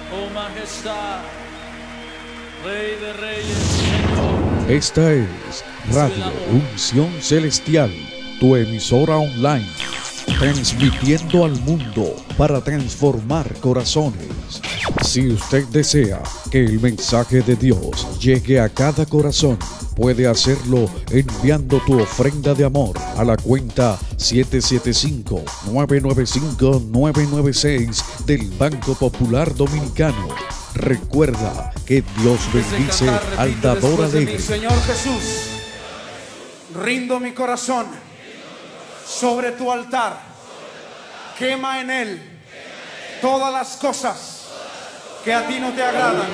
oh majestad, Rey de Reyes, Señor. Esta es Radio Unción Celestial, tu emisora online, transmitiendo al mundo para transformar corazones. Si usted desea que el mensaje de Dios llegue a cada corazón, puede hacerlo enviando tu ofrenda de amor a la cuenta 775-995-996 del Banco Popular Dominicano. Recuerda que Dios bendice al dador alegre. Señor Jesús, rindo mi corazón sobre tu altar. Quema en él todas las cosas que a ti no te agradan.